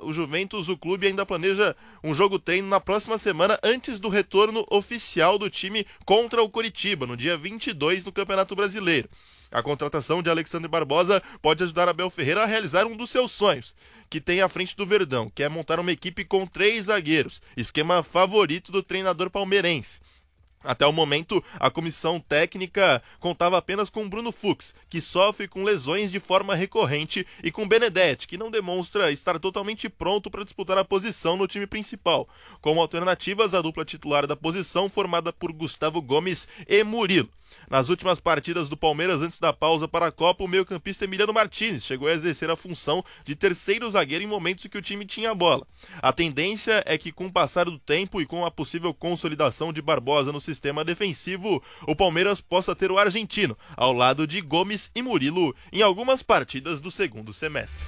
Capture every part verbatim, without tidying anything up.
o Juventus, o clube ainda planeja um jogo-treino na próxima semana antes do retorno oficial do time contra o Coritiba, no dia vinte e dois no Campeonato Brasileiro. A contratação de Alexandre Barbosa pode ajudar Abel Ferreira a realizar um dos seus sonhos, que tem à frente do Verdão, que é montar uma equipe com três zagueiros, esquema favorito do treinador palmeirense. Até o momento, a comissão técnica contava apenas com Bruno Fux, que sofre com lesões de forma recorrente, e com Benedetti, que não demonstra estar totalmente pronto para disputar a posição no time principal. Como alternativas, a dupla titular da posição formada por Gustavo Gomes e Murilo. Nas últimas partidas do Palmeiras antes da pausa para a Copa, o meio-campista Emiliano Martínez chegou a exercer a função de terceiro zagueiro em momentos em que o time tinha a bola. A tendência é que, com o passar do tempo e com a possível consolidação de Barbosa no sistema defensivo, o Palmeiras possa ter o argentino ao lado de Gomes e Murilo em algumas partidas do segundo semestre.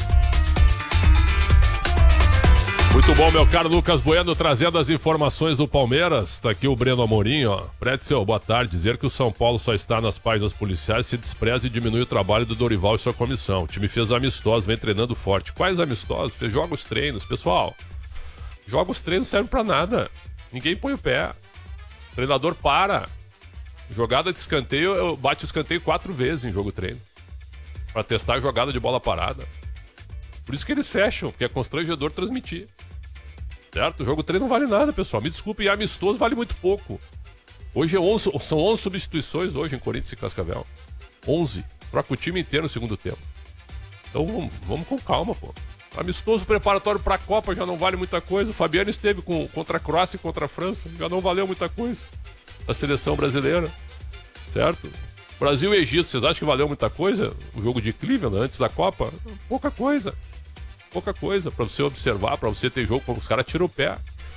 Muito bom, meu caro Lucas Bueno, trazendo as informações do Palmeiras. Tá aqui o Breno Amorim, ó. Pretzel, boa tarde. Dizer que o São Paulo só está nas páginas policiais se despreza e diminui o trabalho do Dorival e sua comissão. O time fez amistosos, vem treinando forte. Quais amistosos? Fez jogos treinos. Pessoal, jogos treinos servem pra nada. Ninguém põe o pé. O treinador para. Jogada de escanteio, eu bate o escanteio quatro vezes em jogo treino. Pra testar a jogada de bola parada. Por isso que eles fecham, porque é constrangedor transmitir. Certo? O jogo treino não vale nada, pessoal. Me desculpe, e amistoso vale muito pouco. Hoje é onze, são onze substituições hoje em Corinthians e Cascavel. onze. Troca o time inteiro no segundo tempo. Então vamos, vamos com calma, pô. Amistoso preparatório para a Copa já não vale muita coisa. O Fabiano esteve com, contra a Croácia e contra a França. Já não valeu muita coisa. A seleção brasileira. Certo? Brasil e Egito, vocês acham que valeu muita coisa? O jogo de Cleveland antes da Copa? Pouca coisa. Pouca coisa para você observar, para você ter jogo, como os caras tiram o pé.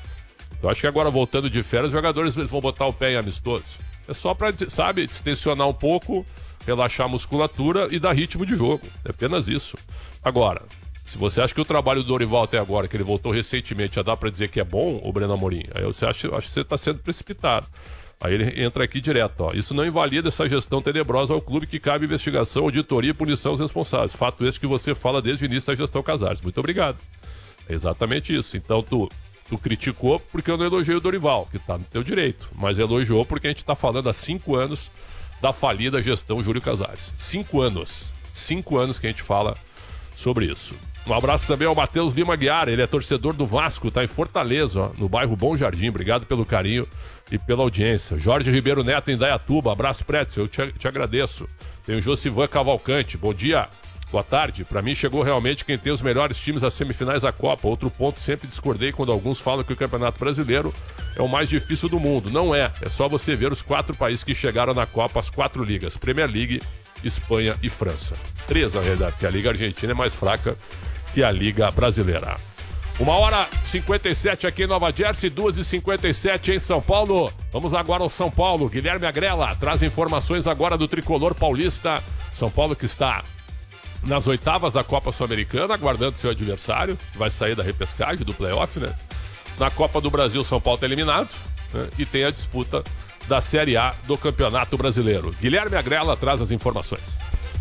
Eu acho que agora, voltando de férias, os jogadores eles vão botar o pé em amistosos. É só para, sabe, distensionar um pouco, relaxar a musculatura e dar ritmo de jogo. É apenas isso. Agora, se você acha que o trabalho do Dorival até agora, que ele voltou recentemente, já dá para dizer que é bom, o Breno Amorim, aí você acha, acho que você está sendo precipitado. Aí ele entra aqui direto, ó. Isso não invalida essa gestão tenebrosa ao clube que cabe investigação, auditoria e punição aos responsáveis. Fato esse que você fala desde o início da gestão Casares. Muito obrigado. É exatamente isso. Então tu, tu criticou porque eu não elogiei o Dorival, que tá no teu direito. Mas elogiou porque a gente tá falando há cinco anos da falida gestão Júlio Casares. Cinco anos. Cinco anos que a gente fala sobre isso. Um abraço também ao Matheus Lima Guiar, ele é torcedor do Vasco, tá em Fortaleza, ó, no bairro Bom Jardim. Obrigado pelo carinho e pela audiência. Jorge Ribeiro Neto em Dayatuba, abraço, Pretzel, eu te, te agradeço. Tem o Josivan Cavalcante, bom dia, boa tarde. Pra mim chegou realmente quem tem os melhores times às semifinais da Copa. Outro ponto, sempre discordei quando alguns falam que o Campeonato Brasileiro é o mais difícil do mundo. Não é, é só você ver os quatro países que chegaram na Copa, as quatro ligas, Premier League, Espanha e França. Três, na realidade, porque a Liga Argentina é mais fraca que a Liga Brasileira. Uma hora e cinquenta e sete aqui em Nova Jersey, duas e cinquenta e sete em São Paulo. Vamos agora ao São Paulo. Guilherme Agrela traz informações agora do tricolor paulista. São Paulo que está nas oitavas da Copa Sul-Americana, aguardando seu adversário, que vai sair da repescagem, do playoff, né? Na Copa do Brasil, São Paulo está eliminado, né? E tem a disputa da Série A do Campeonato Brasileiro. Guilherme Agrela traz as informações.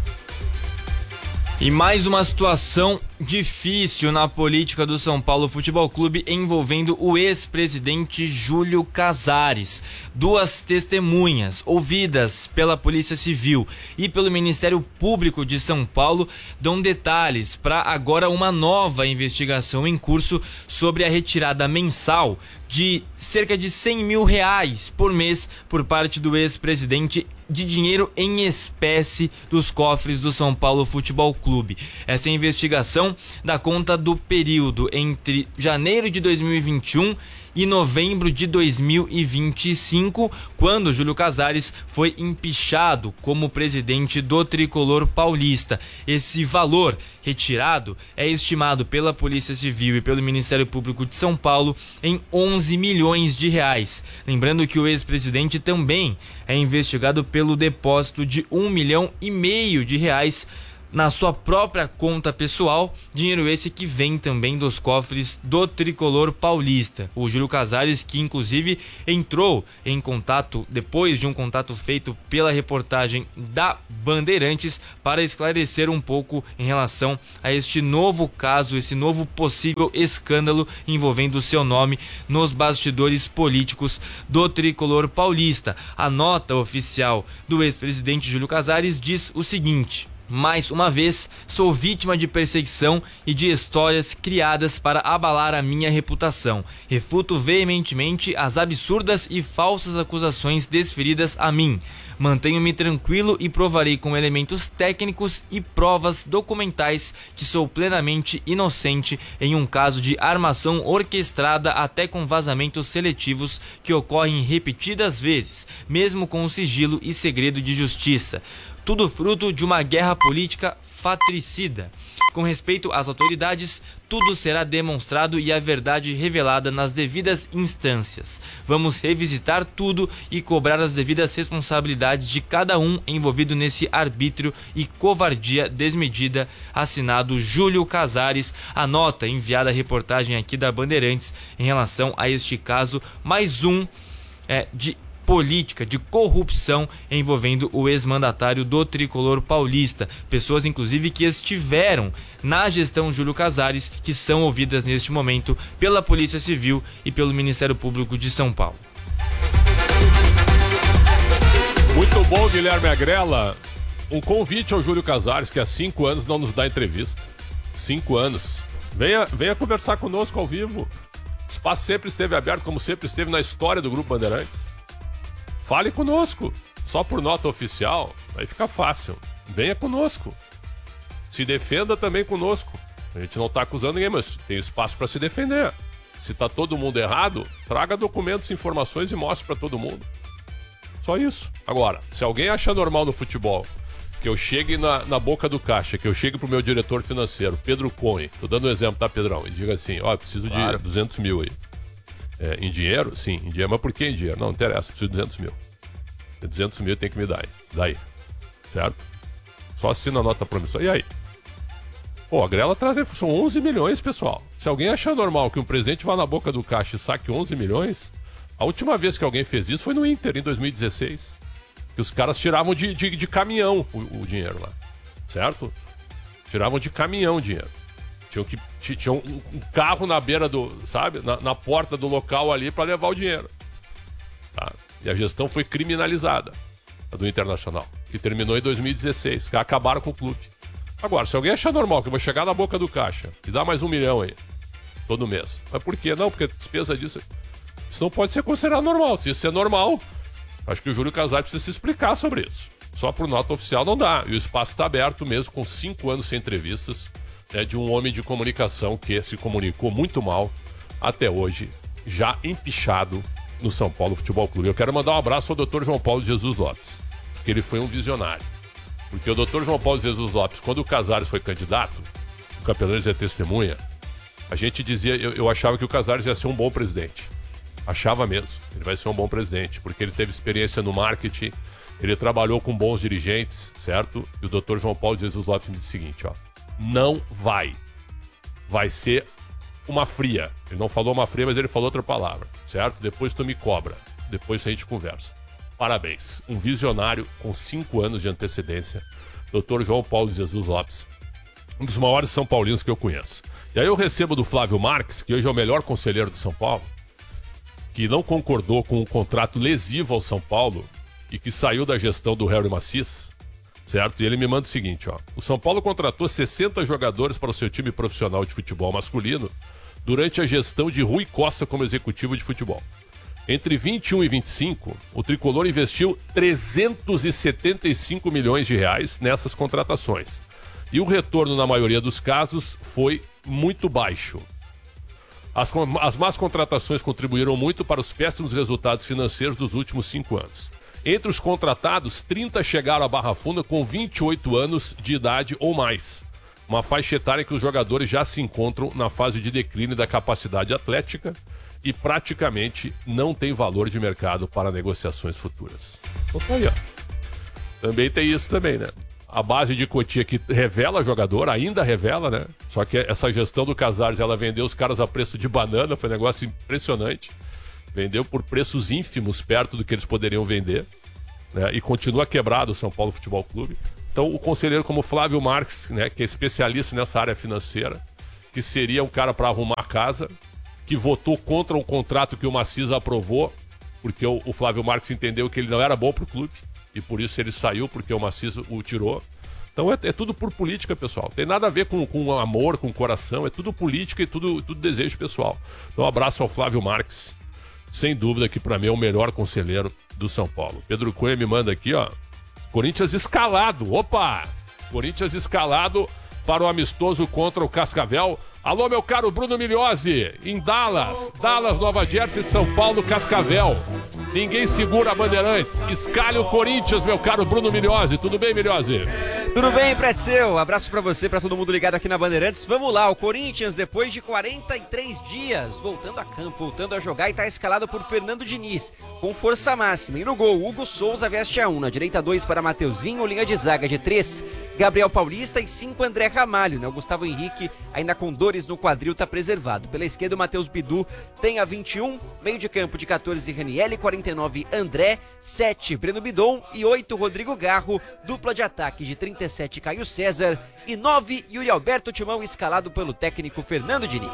E mais uma situação difícil na política do São Paulo Futebol Clube envolvendo o ex-presidente Júlio Casares. Duas testemunhas ouvidas pela Polícia Civil e pelo Ministério Público de São Paulo dão detalhes para agora uma nova investigação em curso sobre a retirada mensal de cerca de cem mil reais por mês por parte do ex-presidente de dinheiro em espécie dos cofres do São Paulo Futebol Clube. Essa investigação dá conta do período entre janeiro de dois mil e vinte e um e novembro de dois mil e vinte e cinco, quando Júlio Casares foi empichado como presidente do tricolor paulista. Esse valor retirado é estimado pela Polícia Civil e pelo Ministério Público de São Paulo em onze milhões de reais. Lembrando que o ex-presidente também é investigado pelo depósito de um milhão e meio de reais na sua própria conta pessoal, dinheiro esse que vem também dos cofres do tricolor paulista. O Júlio Casares, que inclusive entrou em contato, depois de um contato feito pela reportagem da Bandeirantes, para esclarecer um pouco em relação a este novo caso, esse novo possível escândalo envolvendo o seu nome nos bastidores políticos do tricolor paulista. A nota oficial do ex-presidente Júlio Casares diz o seguinte: mais uma vez, sou vítima de perseguição e de histórias criadas para abalar a minha reputação. Refuto veementemente as absurdas e falsas acusações desferidas a mim. Mantenho-me tranquilo e provarei com elementos técnicos e provas documentais que sou plenamente inocente em um caso de armação orquestrada até com vazamentos seletivos que ocorrem repetidas vezes, mesmo com o sigilo e segredo de justiça. Tudo fruto de uma guerra política fratricida. Com respeito às autoridades, tudo será demonstrado e a verdade revelada nas devidas instâncias. Vamos revisitar tudo e cobrar as devidas responsabilidades de cada um envolvido nesse arbítrio e covardia desmedida. Assinado Júlio Casares. A nota enviada à reportagem aqui da Bandeirantes em relação a este caso, mais um é, de política, de corrupção envolvendo o ex-mandatário do tricolor paulista. Pessoas, inclusive, que estiveram na gestão Júlio Casares, que são ouvidas neste momento pela Polícia Civil e pelo Ministério Público de São Paulo. Muito bom, Guilherme Agrela. Um convite ao Júlio Casares, que há cinco anos não nos dá entrevista. Cinco anos. Venha, venha conversar conosco ao vivo. O espaço sempre esteve aberto, como sempre esteve na história do Grupo Bandeirantes. Fale conosco, só por nota oficial, aí fica fácil. Venha conosco. Se defenda também conosco. A gente não está acusando ninguém, mas tem espaço para se defender. Se está todo mundo errado, traga documentos, informações e mostre para todo mundo. Só isso. Agora, se alguém acha normal no futebol que eu chegue na, na boca do caixa, que eu chegue pro meu diretor financeiro, Pedro Cohen, tô dando um exemplo, tá, Pedrão? E diga assim, ó, oh, preciso claro. de duzentos mil aí. É, em dinheiro? Sim, em dinheiro. Mas por que em dinheiro? Não, não interessa, preciso de duzentos mil. duzentos mil tem que me dar aí. Daí. Certo? Só assina a nota promissória. E aí? Pô, a Grela traz... São onze milhões, pessoal. Se alguém achar normal que um presidente vá na boca do caixa e saque onze milhões... A última vez que alguém fez isso foi no Inter, em dois mil e dezesseis. Que os caras tiravam de, de, de caminhão o, o dinheiro lá. Certo? Tiravam de caminhão o dinheiro. Tinham, que, tinham um, um carro na beira do... Sabe? Na, na porta do local ali para levar o dinheiro. Tá? E a gestão foi criminalizada. A do Internacional. Que terminou em dois mil e dezesseis. Que acabaram com o clube. Agora, se alguém achar normal que eu vou chegar na boca do caixa e dar mais um milhão aí. Todo mês. Mas por quê? Não, porque a despesa disso... Isso não pode ser considerado normal. Se isso é normal, acho que o Júlio Casares precisa se explicar sobre isso. Só por nota oficial não dá. E o espaço está aberto mesmo, com cinco anos sem entrevistas, né, de um homem de comunicação que se comunicou muito mal até hoje, já empichado no São Paulo Futebol Clube. Eu quero mandar um abraço ao doutor João Paulo de Jesus Lopes, que ele foi um visionário. Porque o doutor João Paulo de Jesus Lopes, quando o Casares foi candidato, o Capelães é testemunha, a gente dizia, eu, eu achava que o Casares ia ser um bom presidente. Achava mesmo, ele vai ser um bom presidente, porque ele teve experiência no marketing, ele trabalhou com bons dirigentes, certo? E o doutor João Paulo de Jesus Lopes me disse o seguinte, ó, não vai, vai ser uma fria. Ele não falou uma fria, mas ele falou outra palavra, certo? Depois tu me cobra, depois a gente conversa. Parabéns, um visionário com cinco anos de antecedência, doutor João Paulo de Jesus Lopes, um dos maiores São Paulinos que eu conheço. E aí eu recebo do Flávio Marques, que hoje é o melhor conselheiro do São Paulo, que não concordou com um contrato lesivo ao São Paulo e que saiu da gestão do Harry Macis, certo? E ele me manda o seguinte, ó. O São Paulo contratou sessenta jogadores para o seu time profissional de futebol masculino durante a gestão de Rui Costa como executivo de futebol. Entre vinte e um e vinte e cinco, o Tricolor investiu trezentos e setenta e cinco milhões de reais nessas contratações. E o retorno, na maioria dos casos, foi muito baixo. As, as más contratações contribuíram muito para os péssimos resultados financeiros dos últimos cinco anos. Entre os contratados, trinta chegaram à Barra Funda com vinte e oito anos de idade ou mais. Uma faixa etária em que os jogadores já se encontram na fase de declínio da capacidade atlética e praticamente não tem valor de mercado para negociações futuras. Então tá aí, ó. Também tem isso também, né? a base de Cotia que revela jogador, ainda revela, né? Só que essa gestão do Casares, ela vendeu os caras a preço de banana, foi um negócio impressionante. Vendeu por preços ínfimos, perto do que eles poderiam vender, né? E continua quebrado o São Paulo Futebol Clube. Então o conselheiro como Flávio Marques, né, que é especialista nessa área financeira, que seria um cara para arrumar a casa, que votou contra o contrato que o Macisa aprovou, porque o, o Flávio Marques entendeu que ele não era bom pro clube, e por isso ele saiu, porque o Macisa o tirou. Então é, é tudo por política, pessoal. Tem nada a ver com, com amor, com coração, é tudo política e tudo, tudo desejo pessoal. Então um abraço ao Flávio Marques, sem dúvida que para mim é o melhor conselheiro do São Paulo. Pedro Cunha me manda aqui, ó, Corinthians escalado, opa! Corinthians escalado para o amistoso contra o Cascavel. Alô, meu caro Bruno Migliozzi, em Dallas, Dallas, Nova Jersey, São Paulo, Cascavel. Ninguém segura a Bandeirantes. Escalhe o Corinthians, meu caro Bruno Migliozzi. Tudo bem, Migliozzi? Tudo bem, Pretzel? Abraço pra você, pra todo mundo ligado aqui na Bandeirantes. Vamos lá, o Corinthians, depois de quarenta e três dias, voltando a campo, voltando a jogar, e tá escalado por Fernando Diniz, com força máxima. E no gol, Hugo Souza veste a um, na direita dois para Mateuzinho, linha de zaga de três, Gabriel Paulista, e cinco, André Ramalho, né? O Gustavo Henrique, ainda com dores no quadril, tá preservado. Pela esquerda, o Matheus Bidu tem a vinte e um, meio de campo de quatorze, Ranielli, quarenta e nove, André, sete, Breno Bidon, e oito, Rodrigo Garro, dupla de ataque de trinta e sete, Caio César, e nove, Yuri Alberto Timão, escalado pelo técnico Fernando Diniz.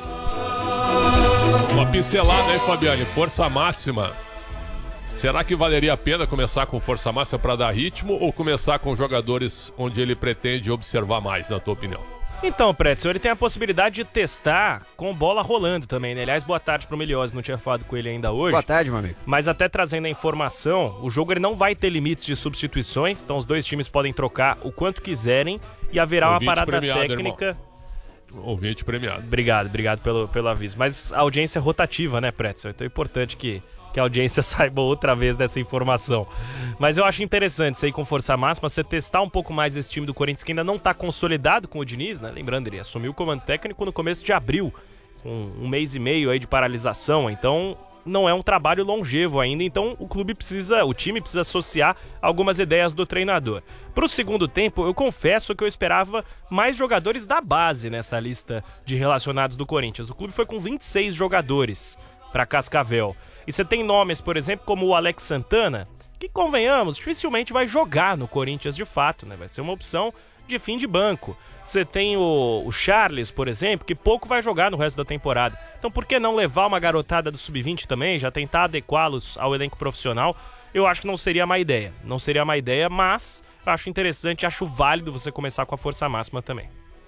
Uma pincelada aí, Fabiane, força máxima. Será que valeria a pena começar com força máxima para dar ritmo, ou começar com jogadores onde ele pretende observar mais, na tua opinião? Então, Pretzel, ele tem a possibilidade de testar com bola rolando também, né? Aliás, boa tarde pro Migliozzi, não tinha falado com ele ainda hoje. Boa tarde, meu amigo. Mas até trazendo a informação, o jogo ele não vai ter limites de substituições, então os dois times podem trocar o quanto quiserem e haverá Ouvinte uma parada premiado, técnica... Irmão. Ouvinte premiado. Obrigado, obrigado pelo, pelo aviso. Mas a audiência é rotativa, né, Pretzel? Então é importante que... que a audiência saiba outra vez dessa informação. Mas eu acho interessante isso aí com força máxima, você testar um pouco mais esse time do Corinthians, que ainda não está consolidado com o Diniz, né? Lembrando, ele assumiu o comando técnico no começo de abril, com um mês e meio aí de paralisação, então não é um trabalho longevo ainda, então o clube precisa, o time precisa associar algumas ideias do treinador. Para o segundo tempo, eu confesso que eu esperava mais jogadores da base nessa lista de relacionados do Corinthians. O clube foi com vinte e seis jogadores para Cascavel. E você tem nomes, por exemplo, como o Alex Santana, que, convenhamos, dificilmente vai jogar no Corinthians de fato, né? Vai ser uma opção de fim de banco. Você tem o, o Charles, por exemplo, que pouco vai jogar no resto da temporada. Então por que não levar uma garotada do sub vinte também, já tentar adequá-los ao elenco profissional? Eu acho que não seria má ideia. Não seria má ideia, mas eu acho interessante, acho válido você começar com a força máxima também.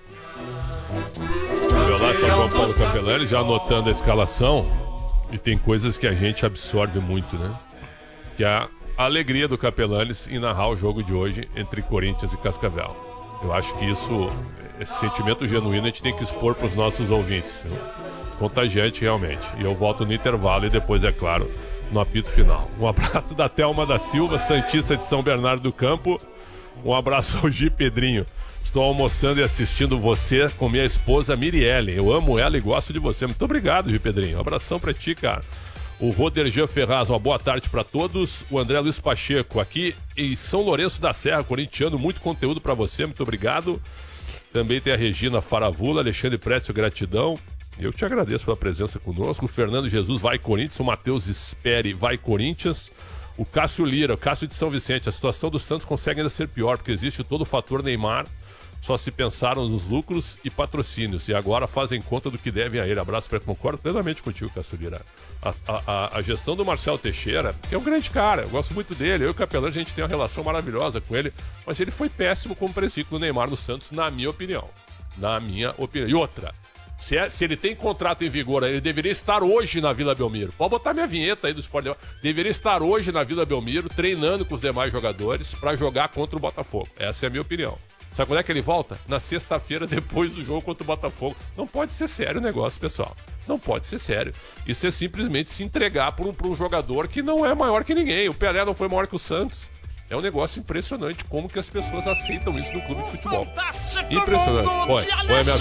Meu lá está João Paulo Capelani já anotando a escalação. E tem coisas que a gente absorve muito, né? Que é a alegria do Capelanes em narrar o jogo de hoje entre Corinthians e Cascavel. Eu acho que isso, esse sentimento genuíno, a gente tem que expor para os nossos ouvintes. Né? Contagiante, realmente. E eu volto no intervalo e depois, é claro, no apito final. Um abraço da Thelma da Silva, Santista de São Bernardo do Campo. Um abraço ao Gi Pedrinho. Estou almoçando e assistindo você com minha esposa Mirielle. Eu amo ela e gosto de você. Muito obrigado, Gi Pedrinho. Um abração pra ti, cara. O Roderjan Ferraz, uma boa tarde pra todos. O André Luiz Pacheco, aqui em São Lourenço da Serra, corintiano. Muito conteúdo pra você, muito obrigado. Também tem a Regina Faravula, Alexandre Précio, gratidão. Eu te agradeço pela presença conosco. O Fernando Jesus, vai Corinthians. O Matheus Espere, vai Corinthians. O Cássio Lira, o Cássio de São Vicente. A situação do Santos consegue ainda ser pior, porque existe todo o fator Neymar. Só se pensaram nos lucros e patrocínios e agora fazem conta do que devem a ele. Abraço para concordo plenamente contigo, Cássio Lira. A, a, a gestão do Marcelo Teixeira, que é um grande cara, eu gosto muito dele. Eu e o Capelão, a gente tem uma relação maravilhosa com ele, mas ele foi péssimo como pré-ciclo do Neymar no Santos, na minha opinião. Na minha opinião. E outra, se, é, se ele tem contrato em vigor, ele deveria estar hoje na Vila Belmiro. Pode botar minha vinheta aí do Sport. Deveria estar hoje na Vila Belmiro, treinando com os demais jogadores para jogar contra o Botafogo. Essa é a minha opinião. Sabe quando é que ele volta? Na sexta-feira, depois do jogo contra o Botafogo. Não pode ser sério o negócio, pessoal. Não pode ser sério. Isso é simplesmente se entregar para um, um jogador que não é maior que ninguém. O Pelé não foi maior que o Santos. É um negócio impressionante como que as pessoas aceitam isso no clube de futebol. Impressionante. Oi, oi, minha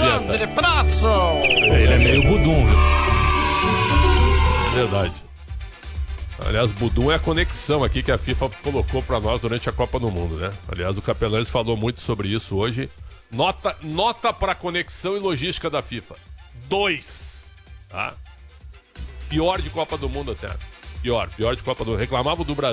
vinheta. Ele é meio budum, viu? É verdade. Aliás, Budum é a conexão aqui que a FIFA colocou para nós durante a Copa do Mundo, né? Aliás, o Capelanes falou muito sobre isso hoje. Nota, nota para conexão e logística da FIFA. Dois. Tá? Pior de Copa do Mundo até. Pior, pior de Copa do Mundo. Reclamavam do Brasil.